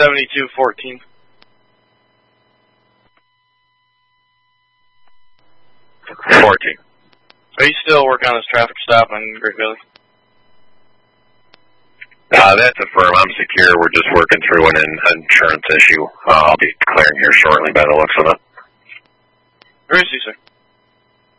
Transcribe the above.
7214. Are you still working on this traffic stop on Great Valley? That's a firm. I'm secure. We're just working through an insurance issue. I'll be clearing here shortly by the looks of it. Where is he, sir?